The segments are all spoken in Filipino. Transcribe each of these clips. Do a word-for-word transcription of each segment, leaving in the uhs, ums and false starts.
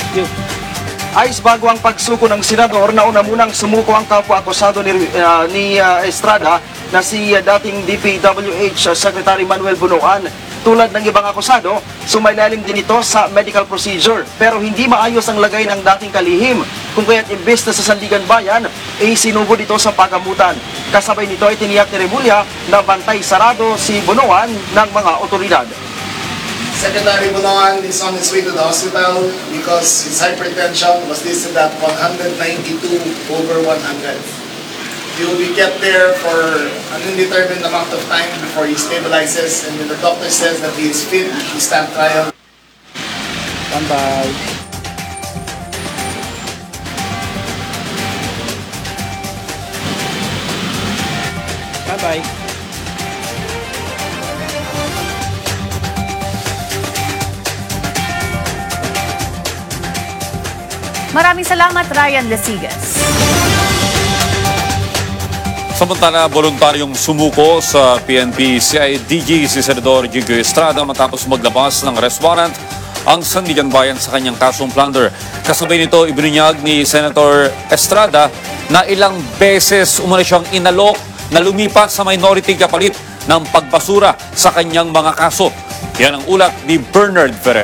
Ayos bago ang pagsuko ng senador, nauna munang sumuko ang kapwa-akusado ni, uh, ni uh, Estrada na si uh, dating D P W H uh, Secretary Manuel Bunoan. Tulad ng ibang akusado, sumailalim din ito sa medical procedure pero hindi maayos ang lagay ng dating kalihim kung kaya't imbes na sa Sandigan Bayan, ay sinugod ito sa pagamutan. Kasabay nito ay tiniyak ni Remulla na bantay sarado si Bunoan ng mga otoridad. Secretary Bunoan is on his way to the hospital because his hypertension was listed at one ninety-two over one hundred. He will be kept there for an indeterminate amount of time before he stabilizes, and when the doctor says that he is fit, he stand trial. Bye-bye. Bye-bye. Maraming salamat, Ryan Lesigas. Samantala, voluntaryong sumuko sa P N P C I D G si Senador Jinggoy Estrada matapos maglabas ng arrest warrant ang Sandigan Bayan sa kanyang kasong plunder. Kasabay nito, ibinunyag ni Senator Estrada na ilang beses umano siyang inalok na lumipat sa minority kapalit ng pagbasura sa kanyang mga kaso. Yan ang ulat ni Bernard Ferrer.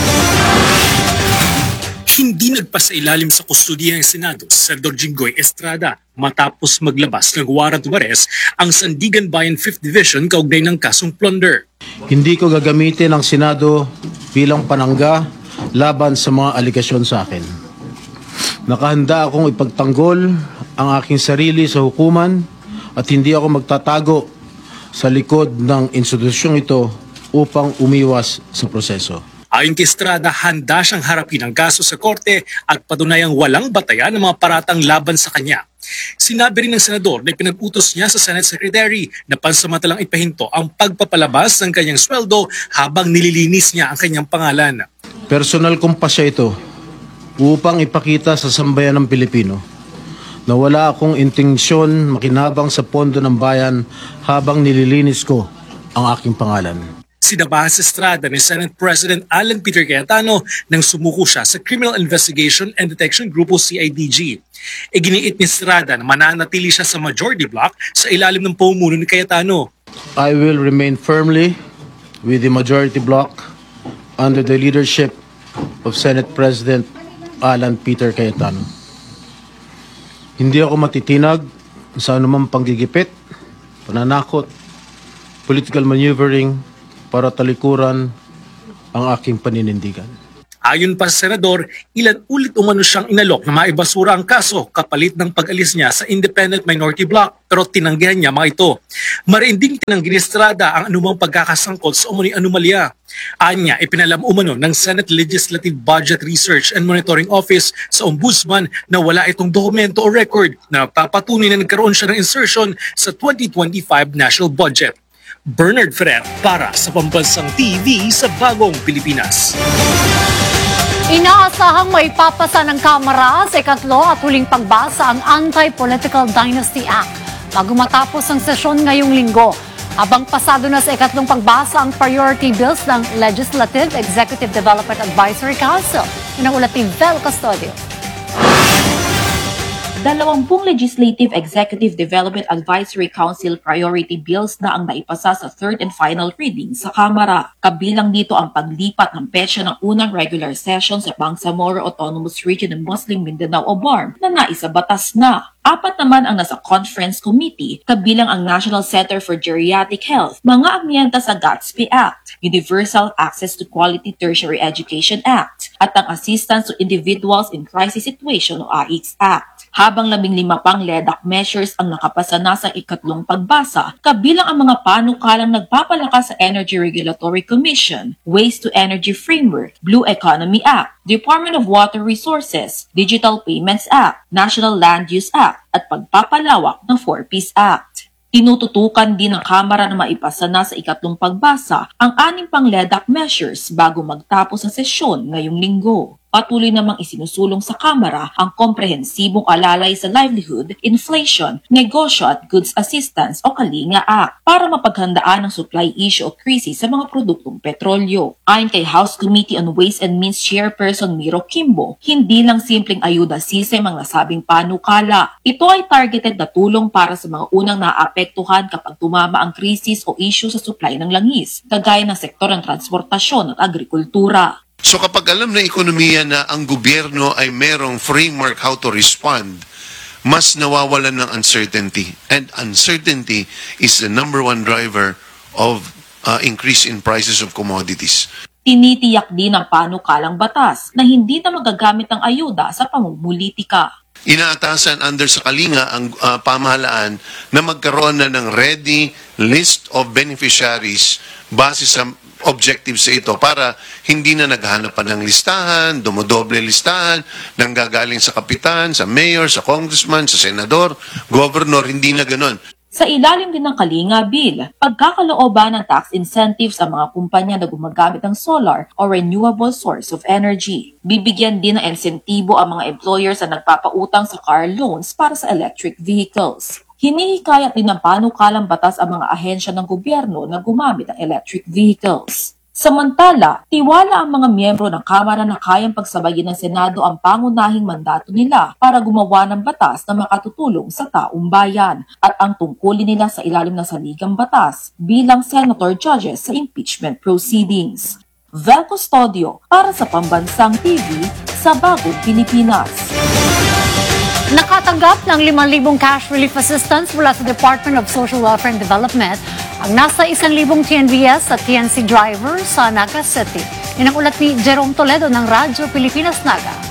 Hindi nagpasailalim sa kustodiya ng Senado si Senador Jinggoy Estrada matapos maglabas ng warrant of arrest ang Sandigan Bayan fifth Division kaugnay ng kasong plunder. Hindi ko gagamitin ang Senado bilang panangga laban sa mga aligasyon sa akin. Nakahanda akong ipagtanggol ang aking sarili sa hukuman at hindi ako magtatago sa likod ng institusyong ito upang umiwas sa proseso. Ayon kay Estrada, handa siyang harapin ang kaso sa korte at patunayang walang batayan ng mga paratang laban sa kanya. Sinabi rin ng senador na pinag-utos niya sa Senate Secretary na pansamantalang ipahinto ang pagpapalabas ng kanyang sweldo habang nililinis niya ang kanyang pangalan. Personal kong pasya ito upang ipakita sa sambayan ng Pilipino na wala akong intensyon makinabang sa pondo ng bayan habang nililinis ko ang aking pangalan. Sinabahan sa Estrada ni Senate President Alan Peter Cayetano nang sumuko siya sa Criminal Investigation and Detection Group o C I D G. Iginiit ni Estrada na mananatili siya sa majority block sa ilalim ng pamumuno ni Cayetano. I will remain firmly with the majority block under the leadership of Senate President Alan Peter Cayetano. Hindi ako matitinag sa anumang panggigipit, pananakot, political maneuvering, para talikuran ang aking paninindigan. Ayon pa sa senador, ilan ulit umano siyang inalok na maibasura ang kaso kapalit ng pag-alis niya sa independent minority block pero tinanggihan niya mga ito. Marinding tinanggi ni Estrada ang anumang pagkakasangkot sa umuning anomalya. Anya, ipinalam umano ng Senate Legislative Budget Research and Monitoring Office sa Ombudsman na wala itong dokumento o record na papatunay na nagkaroon siya ng insertion sa twenty twenty-five national budget. Bernard Ferrer para sa Pambansang T V sa Bagong Pilipinas. Inaasahang may papasa ng Kamara sa ikatlo at huling pagbasa ang Anti-Political Dynasty Act bago matapos ang sesyon ngayong linggo. Habang pasado na sa ikatlong pagbasa ang priority bills ng Legislative Executive Development Advisory Council. Yun ang ulat ni Vel Custodio. Dalawampung Legislative Executive Development Advisory Council priority bills na ang naipasa sa third and final reading sa Kamara. Kabilang dito ang paglipat ng petsa ng unang regular session sa Bangsamoro Autonomous Region ng Muslim Mindanao o B A R M na naisabatas na. Apat naman ang nasa Conference Committee, kabilang ang National Center for Geriatric Health, mga agnienta sa GATSP Act, Universal Access to Quality Tertiary Education Act, at ang Assistance to Individuals in Crisis Situation o A I C S Act. Habang labing lima pang L E D A C measures ang nakapasa na sa ikatlong pagbasa, kabilang ang mga panukalang nagpapalakas sa Energy Regulatory Commission, Waste to Energy Framework, Blue Economy Act, Department of Water Resources, Digital Payments Act, National Land Use Act, at pagpapalawak ng four Ps Act. Tinututukan din ng Kamara na maipasa na sa ikatlong pagbasa ang anim pang L E D A C measures bago magtapos ang sesyon ngayong linggo. Patuloy namang isinusulong sa Kamara ang komprehensibong alalay sa livelihood, inflation, negosyo at goods assistance o Kalinga Act para mapaghandaan ang supply issue o krisis sa mga produktong petrolyo. Ayon kay House Committee on Ways and Means Chairperson Miro Kimbo, hindi lang simpleng ayuda sisem ang nasabing panukala. Ito ay targeted na tulong para sa mga unang naapektuhan kapag tumama ang krisis o issue sa supply ng langis, kagaya ng sektor ng transportasyon at agrikultura. So kapag alam ng ekonomiya na ang gobyerno ay merong framework how to respond, mas nawawalan ng uncertainty. And uncertainty is the number one driver of uh, increase in prices of commodities. Tinitiyak din ng panukalang batas na hindi na magagamit ang ayuda sa pamumulitika. Inaatasan under sa Kalinga ang uh, pamahalaan na magkaroon na ng ready list of beneficiaries base sa objectives sa ito para hindi na naghahanap pa ng listahan, dumodoble listahan, nanggagaling sa kapitan, sa mayor, sa congressman, sa senador, governor, hindi na ganon. Sa ilalim din ng Kalinga Bill, pagkakalooban ng tax incentives sa mga kumpanya na gumagamit ng solar o renewable source of energy. Bibigyan din ng insentibo ang mga employers na nagpapautang sa car loans para sa electric vehicles. Hinihikayat din ng panukalang batas ang mga ahensya ng gobyerno na gumamit ng electric vehicles. Samantala, tiwala ang mga miyembro ng Kamara na kayang pagsabayin ng Senado ang pangunahing mandato nila para gumawa ng batas na makatutulong sa taong bayan at ang tungkulin nila sa ilalim ng saligang batas bilang senator judges sa impeachment proceedings. Vel Custodio para sa Pambansang T V sa Bagong Pilipinas. Nakatanggap ng limang libong cash relief assistance mula sa Department of Social Welfare and Development ang nasa isang libong T N V S at T N C driver sa Naga City. Yan ang ulat ni Jerome Toledo ng Radyo Pilipinas Naga.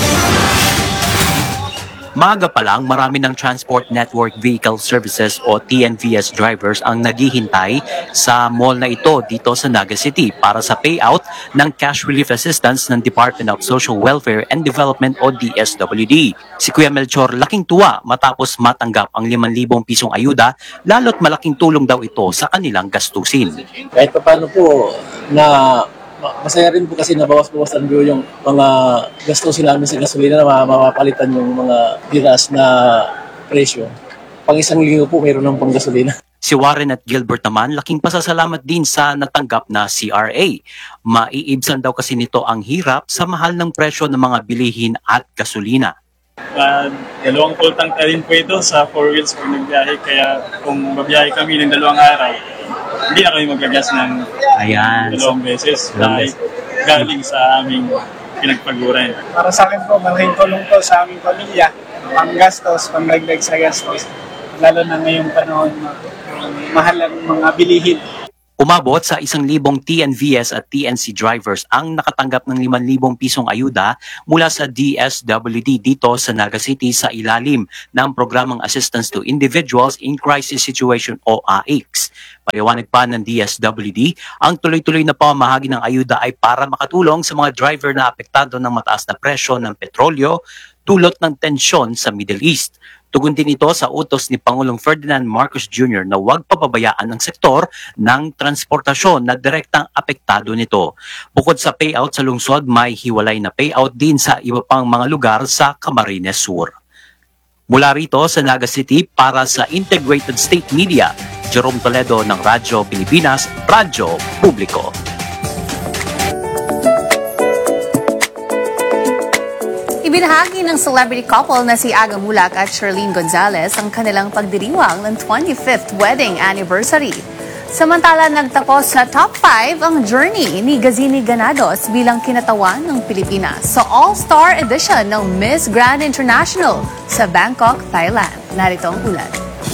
Maaga pa lang, marami ng Transport Network Vehicle Services o T N V S drivers ang naghihintay sa mall na ito dito sa Naga City para sa payout ng cash relief assistance ng Department of Social Welfare and Development o D S W D. Si Kuya Melchor laking tuwa matapos matanggap ang limang libong pisong ayuda, lalo't malaking tulong daw ito sa kanilang gastusin. Kahit pa paano po na masaya rin po kasi nabawas-bawasan ko yung mga gastusin namin sa gasolina na mapapalitan yung mga bigas na presyo. Pang isang linggo po mayroon ng panggasolina. Si Warren at Gilbert naman laking pasasalamat din sa natanggap na C R A. Maiibsan daw kasi nito ang hirap sa mahal ng presyo ng mga bilihin at gasolina. Uh, dalawang full tank na rin po ito sa four wheels kung nagbiyahe. Kaya kung mabiyahe kami ng dalawang araw, hindi na kami magagas ng Ayan. dalawang beses dahil galing sa aming pinagpaguran. Para sa akin po, malaking tulong po sa aming pamilya. Panggastos, pangdagdag sa gastos. Lalo na ngayong panahon, mahal ang mga bilihin. Umabot sa isang libong T N V S at T N C drivers ang nakatanggap ng limang libong pisong ayuda mula sa D S W D dito sa Naga City sa ilalim ng Programang Assistance to Individuals in Crisis Situation o A I C S. Paliwanag pa ng D S W D, ang tuloy-tuloy na pamahagi ng ayuda ay para makatulong sa mga driver na apektado ng mataas na presyo ng petrolyo dulot ng tensyon sa Middle East. Tugon din ito sa utos ni Pangulong Ferdinand Marcos Junior na huwag papabayaan ng sektor ng transportasyon na direktang apektado nito. Bukod sa payout sa lungsod, may hiwalay na payout din sa iba pang mga lugar sa Camarines Sur. Mula rito sa Naga City para sa Integrated State Media, Jerome Toledo ng Radyo Pilipinas, Radyo Publiko. Ibinahagi ng celebrity couple na si Aga Mulak at Sherlyn Gonzalez ang kanilang pagdiriwang ng twenty-fifth wedding anniversary. Samantala, nagtapos sa top five ang journey ni Gazini Ganados bilang kinatawan ng Pilipinas sa All-Star Edition ng Miss Grand International sa Bangkok, Thailand. Narito ang ulat.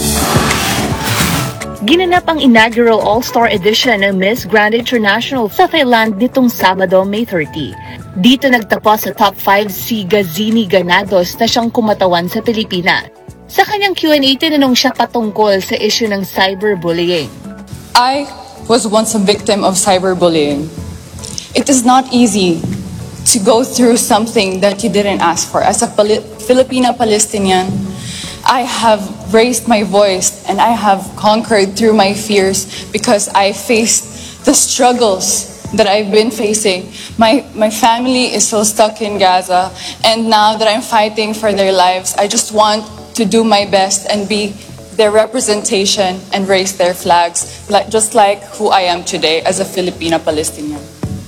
Ginanap ang inaugural All-Star Edition ng Miss Grand International sa Thailand nitong Sabado, May thirtieth. Dito nagtapos sa top five si Gazini Ganados na siyang kumatawan sa Pilipinas. Sa kanyang Q and A, tinanong siya patungkol sa issue ng cyberbullying. I was once a victim of cyberbullying. It is not easy to go through something that you didn't ask for. As a Pali- Filipina-Palestinian, I have raised my voice and I have conquered through my fears because I faced the struggles that I've been facing. My, my family is still stuck in Gaza, and now that I'm fighting for their lives, I just want to do my best and be their representation and raise their flags, like, just like who I am today as a Filipina Palestinian.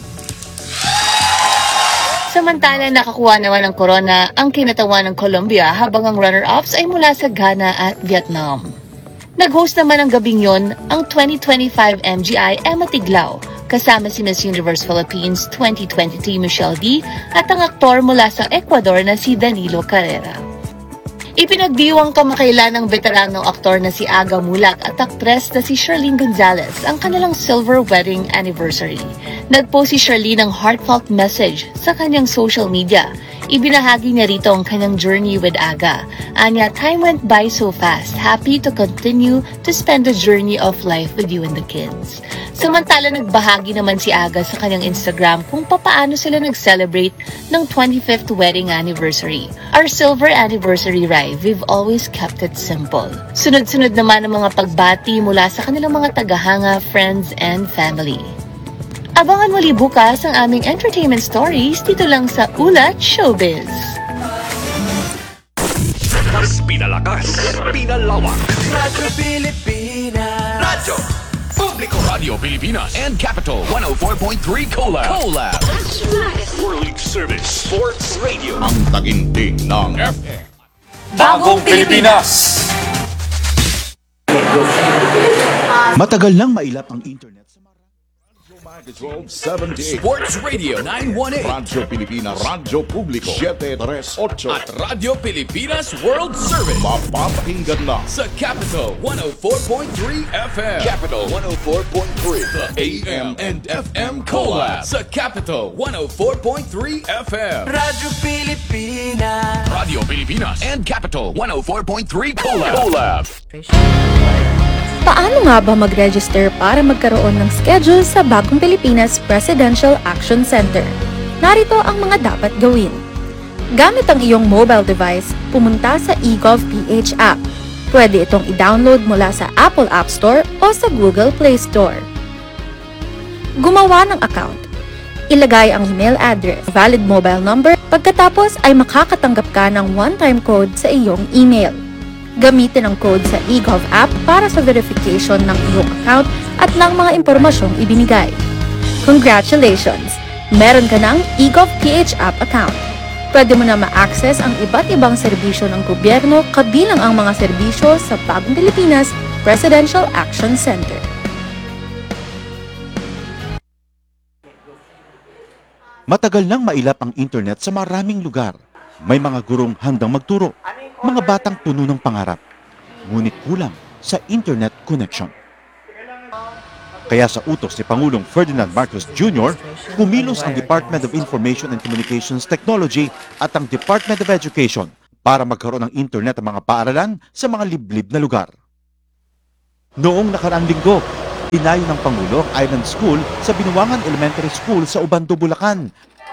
Samantala, nakakuha naman ng corona ang kinatawan ng Colombia habang ang runner-ups ay mula sa Ghana at Vietnam. Nag-host naman ang gabing yon ang twenty twenty-five M G I Emma Tiglao, kasama si Miss Universe Philippines twenty twenty-three Michelle D at ang aktor mula sa Ecuador na si Danilo Carrera. Ipinagdiwang kamakailan ng veteranong aktor na si Aga Mulak at aktres na si Charlene Gonzalez ang kanilang silver wedding anniversary. Nagpost si Charlene ng heartfelt message sa kanyang social media. Ibinahagi niya rito ang kanyang journey with Aga. Anya, time went by so fast. Happy to continue to spend the journey of life with you and the kids. Samantala, nagbahagi naman si Aga sa kanyang Instagram kung papaano sila nag-celebrate ng twenty-fifth wedding anniversary. Our silver anniversary ride, we've always kept it simple. Sunod-sunod naman ang mga pagbati mula sa kanilang mga tagahanga, friends, and family. Abangan muli bukas ang aming entertainment stories dito lang sa Ulat Showbiz. Mas pinalakas, pinalawak. Radyo Pilipinas. Radyo Publiko Radio Pilipinas and Capital one oh four point three Collab. Collab. World Service Sports Radio. Ang taginting ng F M. Bagong Pilipinas. Matagal nang mailap ang internet sa Sports Radio nine one eight. Radyo Pilipinas, Radyo Publiko seven three eight At Radio Pilipinas World Service. Mapapakinggan na sa Capital one oh four point three F M. Capital one oh four point three. The A M and F M Collab sa Capital one oh four point three F M. Radyo Pilipinas. Radio Pilipinas and Capital one oh four point three Collab. Collab. Paano nga ba mag-register para magkaroon ng schedule sa Bagong Pilipinas Presidential Action Center? Narito ang mga dapat gawin. Gamit ang iyong mobile device, pumunta sa eGovPH app. Pwede itong i-download mula sa Apple App Store o sa Google Play Store. Gumawa ng account. Ilagay ang email address, valid mobile number, pagkatapos ay makakatanggap ka ng one-time code sa iyong email. Gamitin ang code sa eGov app para sa verification ng iyong account at ng mga impormasyong ibinigay. Congratulations! Meron ka ng eGovPH app account. Pwede mo na ma-access ang iba't ibang serbisyo ng gobyerno kabilang ang mga serbisyo sa Bagong Pilipinas Presidential Action Center. Matagal nang mailap ang internet sa maraming lugar. May mga gurong handang magturo, mga batang puno ng pangarap, ngunit kulang sa internet connection. Kaya sa utos ni Pangulong Ferdinand Marcos Junior, kumilos ang Department of Information and Communications Technology at ang Department of Education para magkaroon ng internet ang mga paaralan sa mga liblib na lugar. Noong nakaraang linggo, tinayo ng Pangulo ang Island School sa Binuangan Elementary School sa Ubando, Bulacan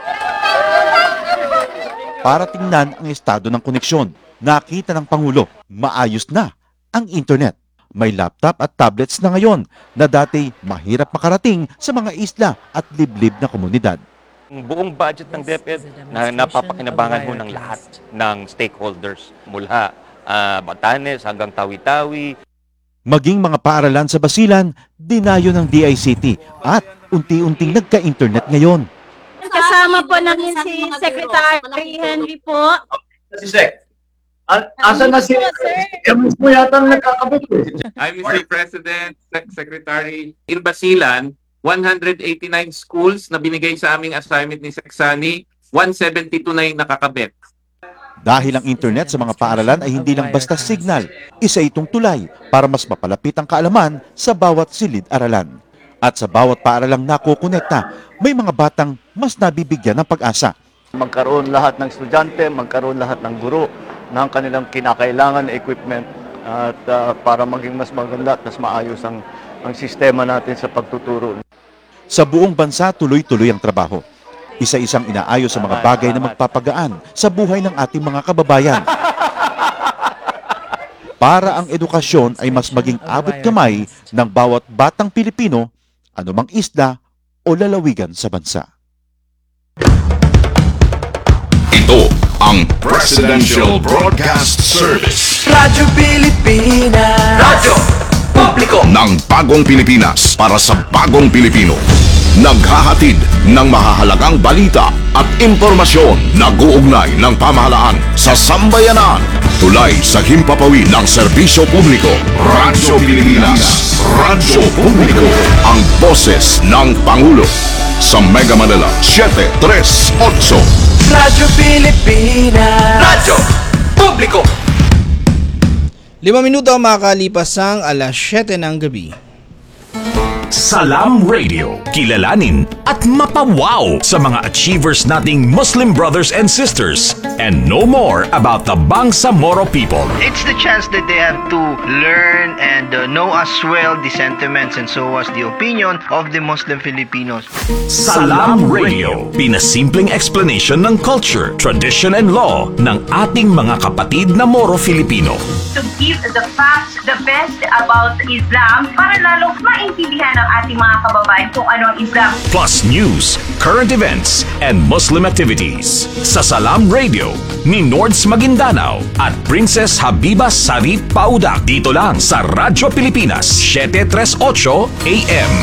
para tingnan ang estado ng koneksyon. Nakita ng Pangulo, maayos na ang internet. May laptop at tablets na ngayon na dati mahirap makarating sa mga isla at liblib na komunidad. Ang buong budget ng DepEd na napapakinabangan ho ng lahat ng stakeholders mula uh, Batanes hanggang Tawi-Tawi. Maging mga paaralan sa Basilan, dinayo ng D I C T at unti-unting nagka-internet ngayon. Kasama po namin si Secretary Henry po. Si Sec. Asa na si Emus mo yata nagkakabit eh. I'm Mister President, Sec- Secretary. In Basilan, one hundred eighty-nine schools na binigay sa aming assignment ni Seksani, one seventy-two na yung nakakabit. Dahil ang internet sa mga paaralan ay hindi lang basta signal, isa itong tulay para mas mapalapit ang kaalaman sa bawat silid-aralan. At sa bawat paaralang nakukonekta, may mga batang mas nabibigyan ng pag-asa. Magkaroon lahat ng estudyante, magkaroon lahat ng guro ng kanilang kinakailangan na equipment at uh, para maging mas maganda at mas maayos ang, ang sistema natin sa pagtuturo. Sa buong bansa, tuloy-tuloy ang trabaho. Isa-isang inaayos sa mga bagay na magpapagaan sa buhay ng ating mga kababayan. Para ang edukasyon ay mas maging abot kamay ng bawat batang Pilipino, anumang isla o lalawigan sa bansa. Ito ang Presidential Broadcast Service. Radyo Pilipinas. Radyo Publiko ng bagong Pilipinas para sa bagong Pilipino. Naghahatid ng mahahalagang balita at impormasyon na guugnay ng pamahalaan sa sambayanan. Tulay sa himpapawid ng serbisyo publiko. Radyo Pilipinas. Radyo Publiko. Ang boses ng Pangulo. Sa Mega Manila, seven three eight. Radyo Pilipinas. Radyo Publiko. Lima minuto makakalipas ang alas siyete ng gabi. Salam Radio, kilalanin at mapawaw sa mga achievers nating Muslim brothers and sisters and know more about the Bangsamoro people. It's the chance that they have to learn and uh, know as well the sentiments and so as the opinion of the Muslim Filipinos. Salam Radio, pinasimpleng explanation ng culture, tradition and law ng ating mga kapatid na Moro Filipino. To give the facts, the best about Islam para lalo maintindihan ng ating mga kababayan kung ano ang Islam. Plus news, current events, and Muslim activities. Sa Salam Radio ni Nords Maguindanao at Princess Habiba Sari Paudak. Dito lang sa Radyo Pilipinas, seven three eight A M.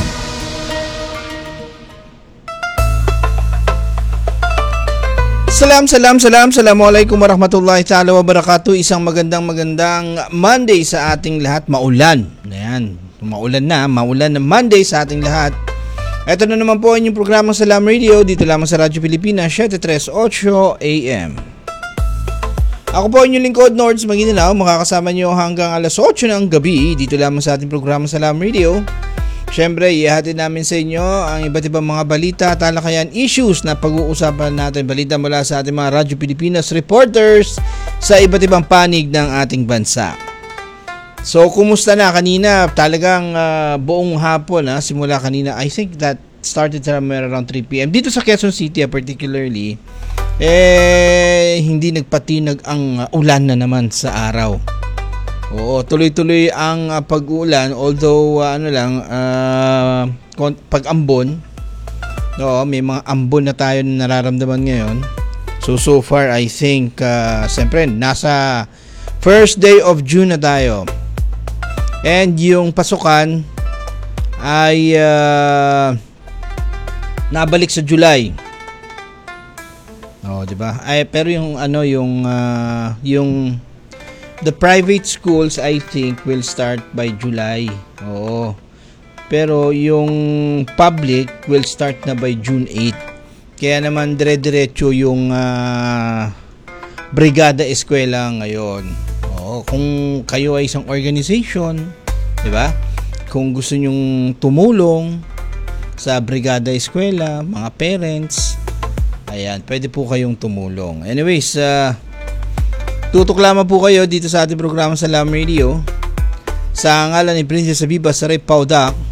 Salam, salam, salam. Assalamualaikum warahmatullahi ta'ala wabarakatuh. Isang magandang magandang Monday sa ating lahat. Maulan. Ayan. Maulan na. Maulan na Monday sa ating lahat. Ito na naman po ang inyong programang Salam Radio. Dito lamang sa Radyo Pilipinas, seven three eight A M. Ako po inyong lingkod, Nords Maguindanao. Makakasama nyo hanggang alas eight ng gabi. Dito lamang sa ating programang Salam Radio. Siyempre, ihatid namin sa inyo ang iba't ibang mga balita, talakayan, issues na pag-uusapan natin. Balita mula sa ating mga Radyo Pilipinas reporters sa iba't ibang panig ng ating bansa. So, kumusta na kanina? Talagang uh, buong hapon, ha? Simula kanina. I think that started somewhere around three p m Dito sa Quezon City, particularly, eh, hindi nagpatinag ang uh, ulan na naman sa araw. Oo, tuloy-tuloy ang uh, pag-uulan, although uh, ano lang, uh, pag-ambon, oo, may mga ambon na tayo na nararamdaman ngayon. So, so far, I think, uh, siyempre, nasa first day of June na tayo. And yung pasukan ay uh, nabalik sa July. Oo, di ba? Ay, pero yung ano, yung, uh, yung the private schools, I think, will start by July. Oo. Pero yung public will start na by June eighth. Kaya naman dire-diretso yung uh, Brigada Eskwela ngayon. Oo. Kung kayo ay isang organization, di ba? Kung gusto nyong tumulong sa Brigada Eskwela, mga parents, ayan, pwede po kayong tumulong. Anyways, uh, tutok lamang po kayo dito sa ating programa Salam Radio. Sa ngalan ni Princess Habiba Sari Paudak,